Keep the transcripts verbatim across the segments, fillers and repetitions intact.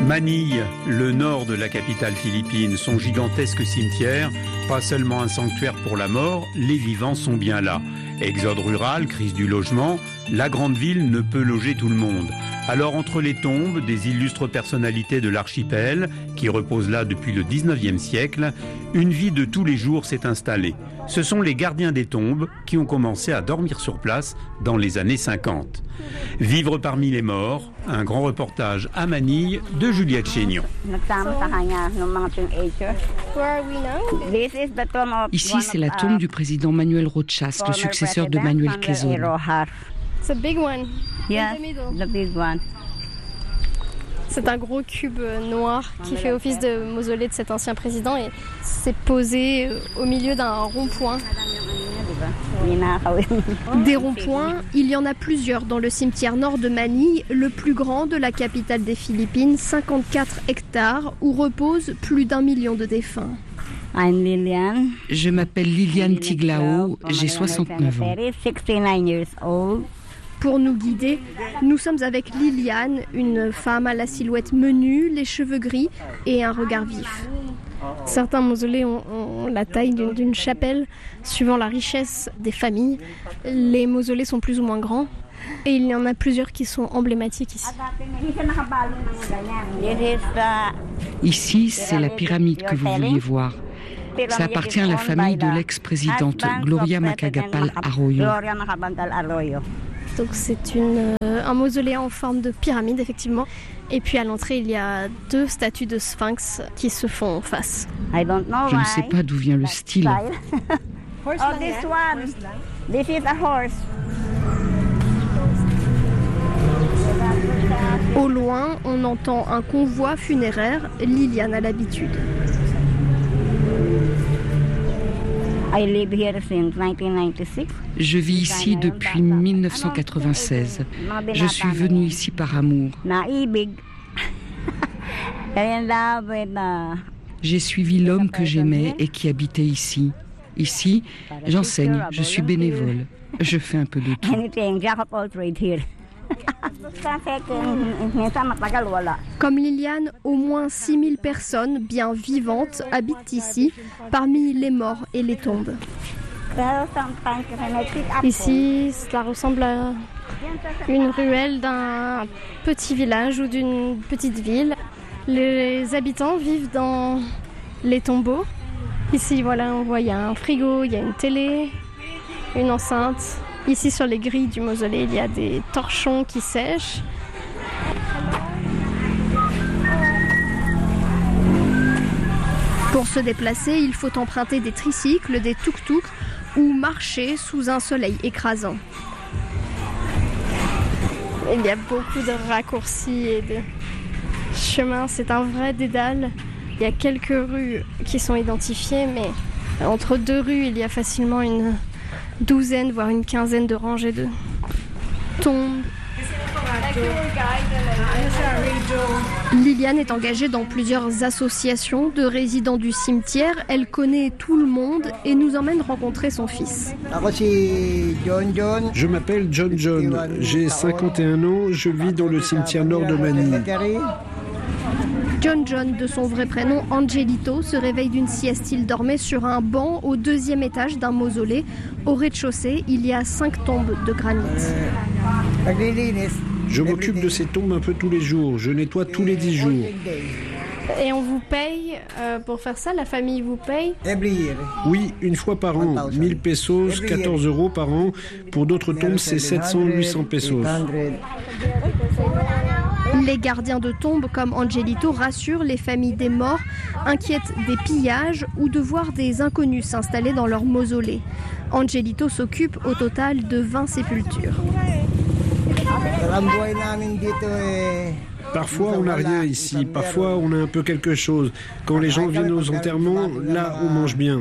Manille, le nord de la capitale philippine, son gigantesque cimetière, pas seulement un sanctuaire pour la mort, les vivants sont bien là. Exode rural, crise du logement, la grande ville ne peut loger tout le monde. Alors entre les tombes des illustres personnalités de l'archipel, qui reposent là depuis le dix-neuvième siècle, une vie de tous les jours s'est installée. Ce sont les gardiens des tombes qui ont commencé à dormir sur place dans les années cinquante. Vivre parmi les morts, un grand reportage à Manille de Juliette Chénion. Ici, c'est la tombe du président Manuel Roxas, le successeur de Manuel Quezon. C'est un gros cube noir qui fait office de mausolée de cet ancien président et c'est posé au milieu d'un rond-point. Des ronds-points, il y en a plusieurs dans le cimetière nord de Manille, le plus grand de la capitale des Philippines, cinquante-quatre hectares, où reposent plus d'un million de défunts. Je m'appelle Liliane Tiglao, j'ai soixante-neuf ans. Pour nous guider, nous sommes avec Liliane, une femme à la silhouette menue, les cheveux gris et un regard vif. Certains mausolées ont, ont la taille d'une, d'une chapelle, suivant la richesse des familles. Les mausolées sont plus ou moins grands et il y en a plusieurs qui sont emblématiques ici. Ici, c'est la pyramide que vous vouliez voir. Ça appartient à la famille de l'ex-présidente Gloria Macapagal Arroyo. Donc c'est une, euh, un mausolée en forme de pyramide, effectivement. Et puis à l'entrée, il y a deux statues de sphinx qui se font face. Je ne sais pas d'où vient le style. Au loin, on entend un convoi funéraire. Liliane a l'habitude. Je vis ici depuis mille neuf cent quatre-vingt-seize. Je suis venue ici par amour. J'ai suivi l'homme que j'aimais et qui habitait ici. Ici, j'enseigne, je suis bénévole. Je fais un peu de tout. Comme Liliane, au moins six mille personnes bien vivantes habitent ici, parmi les morts et les tombes. Ici, cela ressemble à une ruelle d'un petit village ou d'une petite ville. Les habitants vivent dans les tombeaux. Ici, voilà, on voit, il y a un frigo, il y a une télé, une enceinte. Ici, sur les grilles du mausolée, il y a des torchons qui sèchent. Pour se déplacer, il faut emprunter des tricycles, des tuk-tuk ou marcher sous un soleil écrasant. Il y a beaucoup de raccourcis et de chemins. C'est un vrai dédale. Il y a quelques rues qui sont identifiées, mais entre deux rues, il y a facilement une douzaine, voire une quinzaine de rangées de tombes. Liliane est engagée dans plusieurs associations de résidents du cimetière. Elle connaît tout le monde et nous emmène rencontrer son fils. Je m'appelle John John, j'ai cinquante et un ans, je vis dans le cimetière nord de Manille. John John, de son vrai prénom Angelito, se réveille d'une sieste. Il dormait sur un banc au deuxième étage d'un mausolée. Au rez-de-chaussée, il y a cinq tombes de granit. Je m'occupe de ces tombes un peu tous les jours. Je nettoie tous les dix jours. Et on vous paye euh, pour faire ça? La famille vous paye? Oui, une fois par an. mille pesos, quatorze euros par an. Pour d'autres tombes, c'est sept cents, huit cents pesos. Les gardiens de tombes comme Angelito rassurent les familles des morts, inquiètes des pillages ou de voir des inconnus s'installer dans leur mausolée. Angelito s'occupe au total de vingt sépultures. Parfois on n'a rien ici, parfois on a un peu quelque chose. Quand les gens viennent aux enterrements, là on mange bien.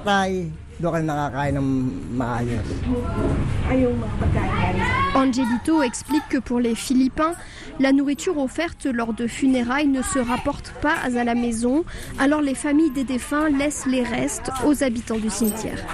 Angelito explique que pour les Philippins, la nourriture offerte lors de funérailles ne se rapporte pas à la maison, alors les familles des défunts laissent les restes aux habitants du cimetière.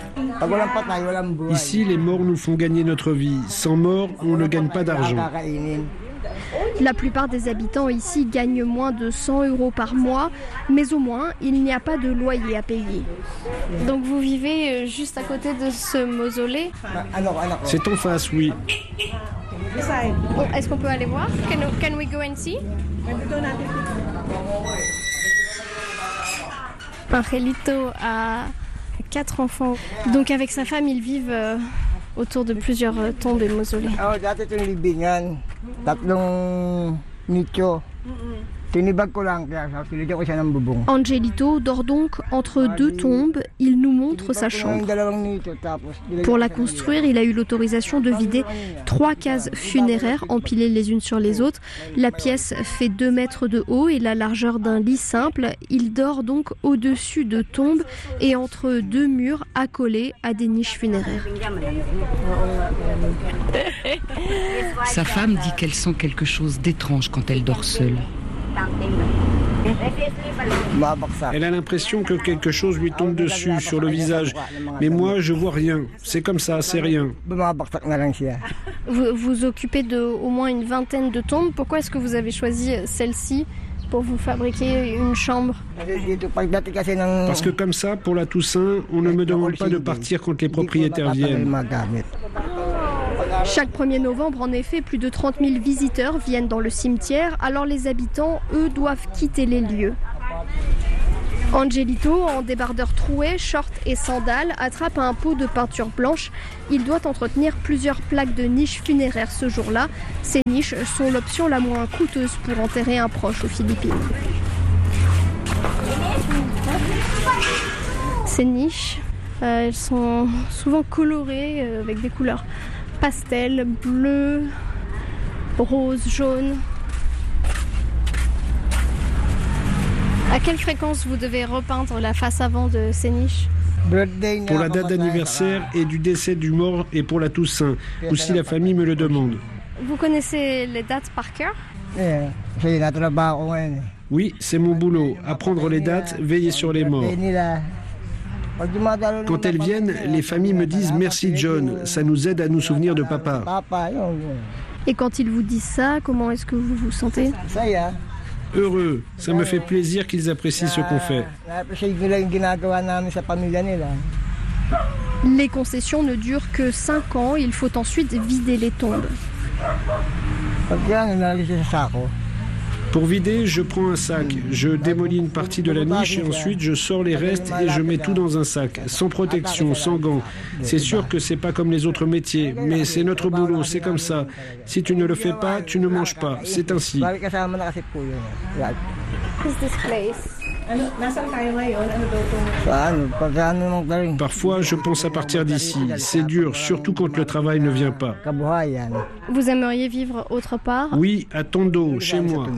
Ici, les morts nous font gagner notre vie. Sans mort, on ne gagne pas d'argent. La plupart des habitants ici gagnent moins de cent euros par mois, mais au moins, il n'y a pas de loyer à payer. Donc vous vivez juste à côté de ce mausolée ? C'est en face, oui. Bon, est-ce qu'on peut aller voir ? Can, can we go and see ? Angelito a quatre enfants. Donc avec sa femme, ils vivent euh, autour de plusieurs euh, tombes et mausolées. Angelito dort donc entre deux tombes. Il nous montre sa chambre. Pour la construire, il a eu l'autorisation de vider trois cases funéraires empilées les unes sur les autres. La pièce fait deux mètres de haut et la largeur d'un lit simple. Il dort donc au-dessus de tombes et entre deux murs accolés à des niches funéraires. Sa femme dit qu'elle sent quelque chose d'étrange quand elle dort seule. Elle a l'impression que quelque chose lui tombe dessus, sur le visage. Mais moi, je vois rien. C'est comme ça, c'est rien. Vous vous occupez de au moins une vingtaine de tombes. Pourquoi est-ce que vous avez choisi celle-ci pour vous fabriquer une chambre ? Parce que comme ça, pour la Toussaint, on ne me demande pas de partir quand les propriétaires viennent. Chaque premier novembre, en effet, plus de trente mille visiteurs viennent dans le cimetière, alors les habitants, eux, doivent quitter les lieux. Angelito, en débardeur troué, short et sandales, attrape un pot de peinture blanche. Il doit entretenir plusieurs plaques de niches funéraires ce jour-là. Ces niches sont l'option la moins coûteuse pour enterrer un proche aux Philippines. Ces niches, euh, elles sont souvent colorées euh, avec des couleurs pastel, bleu, rose, jaune. À quelle fréquence vous devez repeindre la face avant de ces niches ? Pour la date d'anniversaire et du décès du mort et pour la Toussaint, ou si la famille me le demande. Vous connaissez les dates par cœur ? Oui, c'est mon boulot. Apprendre les dates, veiller sur les morts. Quand elles viennent, les familles me disent « Merci John, ça nous aide à nous souvenir de papa ». Et quand ils vous disent ça, comment est-ce que vous vous sentez ? Heureux, ça me fait plaisir qu'ils apprécient ce qu'on fait. Les concessions ne durent que cinq ans, il faut ensuite vider les tombes. Pour vider, je prends un sac, je démolis une partie de la niche et ensuite je sors les restes et je mets tout dans un sac, sans protection, sans gants. C'est sûr que c'est pas comme les autres métiers, mais c'est notre boulot, c'est comme ça. Si tu ne le fais pas, tu ne manges pas, c'est ainsi. Parfois, je pense à partir d'ici. C'est dur, surtout quand le travail ne vient pas. Vous aimeriez vivre autre part ? Oui, à Tondo, chez moi.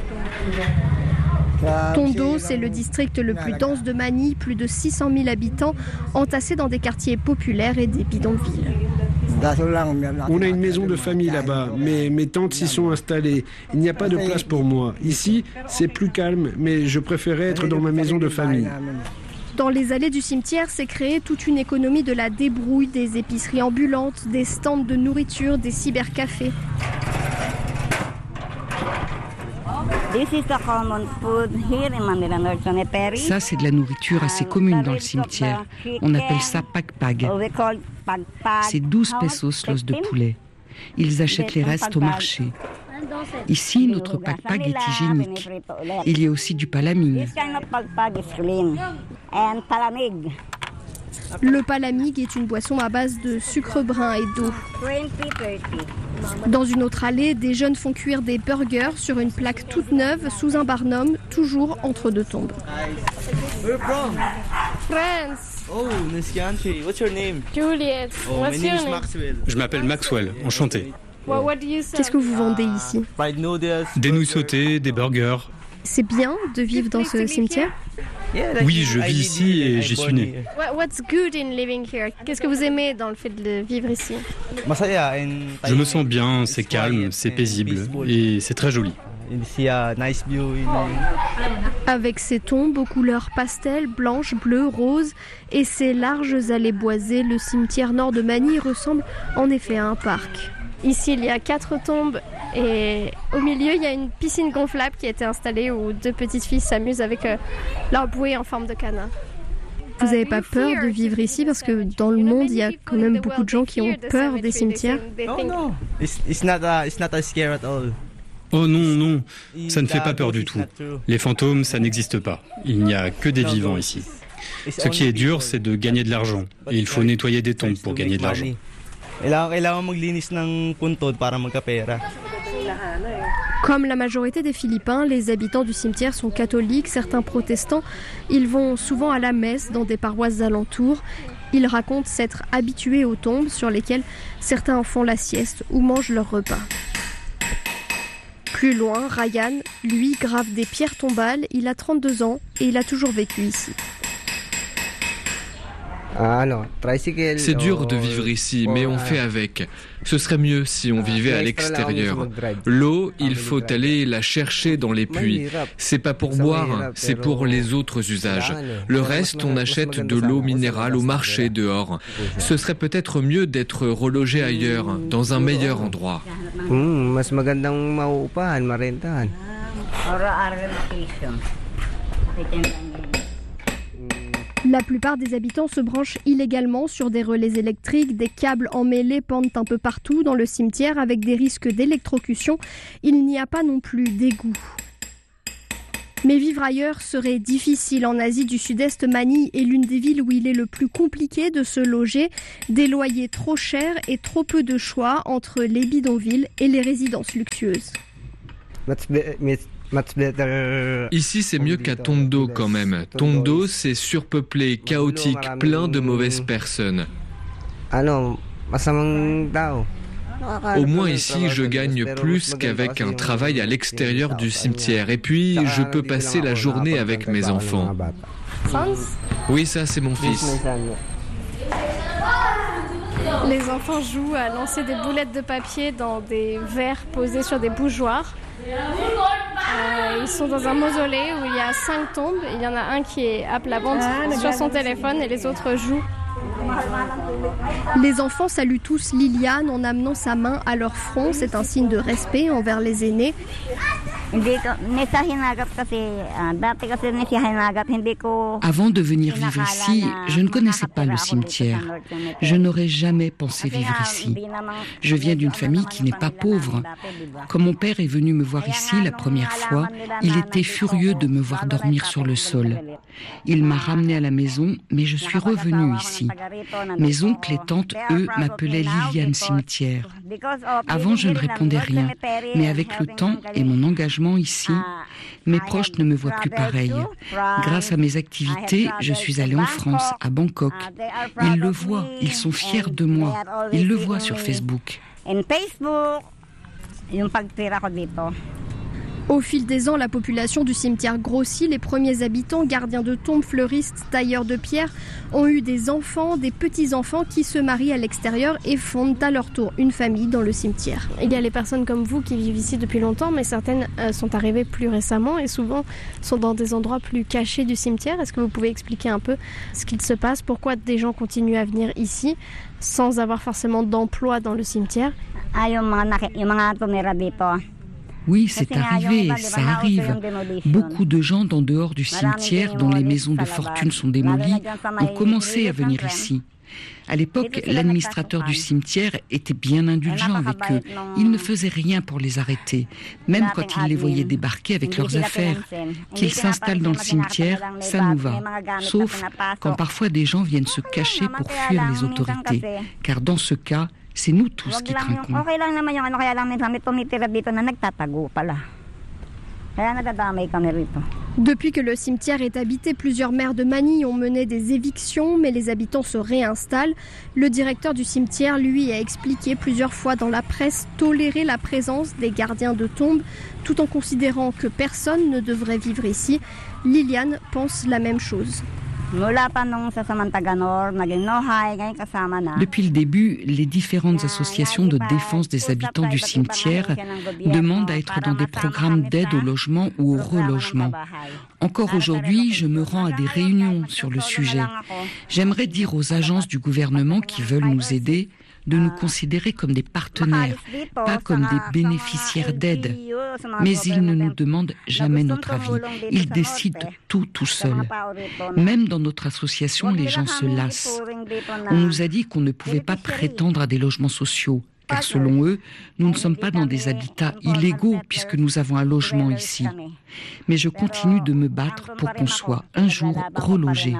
Tondo, c'est le district le plus dense de Manille, plus de six cent mille habitants, entassés dans des quartiers populaires et des bidonvilles. On a une maison de famille là-bas, mais mes tantes s'y sont installées. Il n'y a pas de place pour moi. Ici, c'est plus calme, mais je préférais être dans ma maison de famille. Dans les allées du cimetière, s'est créée toute une économie de la débrouille, des épiceries ambulantes, des stands de nourriture, des cybercafés. Ça, c'est de la nourriture assez commune dans le cimetière. On appelle ça pag-pag. C'est douze pesos l'os de poulet. Ils achètent les restes au marché. Ici, notre pag-pag est hygiénique. Il y a aussi du palamig. Le palamig est une boisson à base de sucre brun et d'eau. Dans une autre allée, des jeunes font cuire des burgers sur une plaque toute neuve sous un barnum, toujours entre deux tombes. France. Oh, nice country. What's your name? Juliet. Oh, What's my your name is name? Maxwell. Je m'appelle Maxwell, enchanté. Well, what do you sell? Qu'est-ce que vous vendez ici? Fried noodles. Des nouilles sautées, des burgers. C'est bien de vivre dans ce cimetière? Oui, je vis ici et j'y suis né. What's good in living here? Qu'est-ce que vous aimez dans le fait de vivre ici? Je me sens bien, c'est calme, c'est paisible et c'est très joli. Avec ses tombes aux couleurs pastel, blanches, bleues, roses et ses larges allées boisées, le cimetière nord de Manille ressemble en effet à un parc. Ici, il y a quatre tombes Et au milieu, il y a une piscine gonflable qui a été installée où deux petites filles s'amusent avec euh, leur bouée en forme de canard. Vous n'avez pas peur de vivre ici parce que dans le monde, il y a quand même beaucoup de gens qui ont peur des cimetières. Oh no, it's, it's not a, it's not a scare at all. Oh non, non, ça ne fait pas peur du tout. Les fantômes, ça n'existe pas. Il n'y a que des vivants ici. Ce qui est dur, c'est de gagner de l'argent. Et il faut nettoyer des tombes pour gagner de l'argent. Comme la majorité des Philippins, les habitants du cimetière sont catholiques, certains protestants. Ils vont souvent à la messe dans des paroisses alentours. Ils racontent s'être habitués aux tombes sur lesquelles certains en font la sieste ou mangent leur repas. Plus loin, Ryan, lui, grave des pierres tombales. Il a trente-deux ans et il a toujours vécu ici. C'est dur de vivre ici, mais on fait avec. Ce serait mieux si on vivait à l'extérieur. L'eau, il faut aller la chercher dans les puits. C'est pas pour boire, c'est pour les autres usages. Le reste, on achète de l'eau minérale au marché dehors. Ce serait peut-être mieux d'être relogé ailleurs, dans un meilleur endroit. La plupart des habitants se branchent illégalement sur des relais électriques, des câbles emmêlés pendent un peu partout dans le cimetière avec des risques d'électrocution. Il n'y a pas non plus d'égout. Mais vivre ailleurs serait difficile. En Asie du Sud-Est, Manille est l'une des villes où il est le plus compliqué de se loger. Des loyers trop chers et trop peu de choix entre les bidonvilles et les résidences luxueuses. Ici, c'est mieux qu'à Tondo quand même. Tondo, c'est surpeuplé, chaotique, plein de mauvaises personnes. Au moins ici, je gagne plus qu'avec un travail à l'extérieur du cimetière. Et puis, je peux passer la journée avec mes enfants. Oui, ça, c'est mon fils. Les enfants jouent à lancer des boulettes de papier dans des verres posés sur des bougeoirs. Euh, ils sont dans un mausolée où il y a cinq tombes. Il y en a un qui est à plat ventre sur son téléphone et les autres jouent. Les enfants saluent tous Liliane en amenant sa main à leur front. C'est un signe de respect envers les aînés. Avant de venir vivre ici, je ne connaissais pas le cimetière. Je n'aurais jamais pensé vivre ici. Je viens d'une famille qui n'est pas pauvre. Quand mon père est venu me voir ici la première fois, il était furieux de me voir dormir sur le sol. Il m'a ramenée à la maison, mais je suis revenue ici. Mes oncles et tantes, eux, m'appelaient Liliane Cimetière. Avant, je ne répondais rien, mais avec le temps et mon engagement ici, mes proches ne me voient plus pareil. Grâce à mes activités, je suis allée en France, à Bangkok. Ils le voient, ils sont fiers de moi. Ils le voient sur Facebook. Au fil des ans, la population du cimetière grossit. Les premiers habitants, gardiens de tombes, fleuristes, tailleurs de pierre, ont eu des enfants, des petits-enfants qui se marient à l'extérieur et fondent à leur tour une famille dans le cimetière. Il y a les personnes comme vous qui vivent ici depuis longtemps, mais certaines euh, sont arrivées plus récemment et souvent sont dans des endroits plus cachés du cimetière. Est-ce que vous pouvez expliquer un peu ce qu'il se passe, pourquoi des gens continuent à venir ici sans avoir forcément d'emploi dans le cimetière? Oui, c'est arrivé, ça arrive. Beaucoup de gens d'en dehors du cimetière, dont les maisons de fortune sont démolies, ont commencé à venir ici. À l'époque, l'administrateur du cimetière était bien indulgent avec eux. Il ne faisait rien pour les arrêter, même quand il les voyait débarquer avec leurs affaires. Qu'ils s'installent dans le cimetière, ça nous va. Sauf quand parfois des gens viennent se cacher pour fuir les autorités. Car dans ce cas, c'est nous tous qui trinquons. Depuis que le cimetière est habité, plusieurs maires de Manille ont mené des évictions, mais les habitants se réinstallent. Le directeur du cimetière, lui, a expliqué plusieurs fois dans la presse tolérer la présence des gardiens de tombes, tout en considérant que personne ne devrait vivre ici. Liliane pense la même chose. Depuis le début, les différentes associations de défense des habitants du cimetière demandent à être dans des programmes d'aide au logement ou au relogement. Encore aujourd'hui, je me rends à des réunions sur le sujet. J'aimerais dire aux agences du gouvernement qui veulent nous aider de nous considérer comme des partenaires, pas comme des bénéficiaires d'aide. Mais ils ne nous demandent jamais notre avis. Ils décident tout tout seuls. Même dans notre association, les gens se lassent. On nous a dit qu'on ne pouvait pas prétendre à des logements sociaux, car selon eux, nous ne sommes pas dans des habitats illégaux puisque nous avons un logement ici. Mais je continue de me battre pour qu'on soit un jour relogés.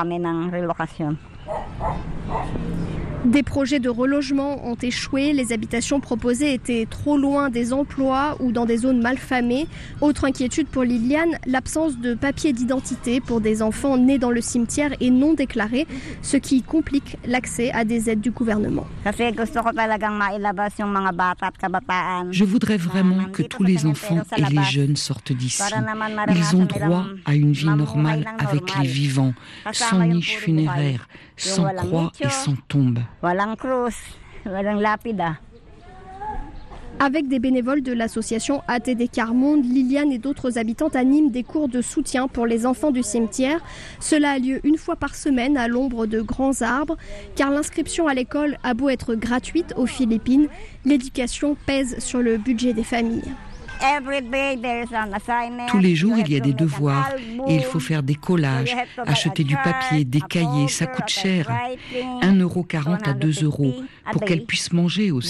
Des projets de relogement ont échoué, les habitations proposées étaient trop loin des emplois ou dans des zones malfamées. Autre inquiétude pour Liliane, l'absence de papier d'identité pour des enfants nés dans le cimetière et non déclarés, ce qui complique l'accès à des aides du gouvernement. Je voudrais vraiment que tous les enfants et les jeunes sortent d'ici. Ils ont droit à une vie normale avec les vivants, sans niche funéraire, sans croix et sans tombe. Avec des bénévoles de l'association A T D Quart Monde, Liliane et d'autres habitantes animent des cours de soutien pour les enfants du cimetière. Cela a lieu une fois par semaine à l'ombre de grands arbres, car l'inscription à l'école a beau être gratuite aux Philippines, l'éducation pèse sur le budget des familles. Tous les jours, il y a des devoirs et il faut faire des collages, acheter du papier, des cahiers, ça coûte cher. un euro quarante à deux euros pour qu'elles puissent manger aussi.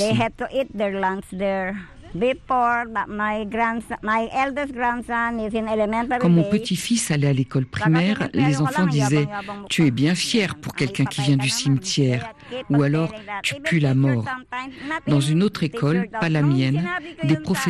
Quand mon petit-fils allait à l'école primaire, les enfants disaient « Tu es bien fier pour quelqu'un qui vient du cimetière » ou alors « Tu pues la mort ». Dans une autre école, pas la mienne, des professeurs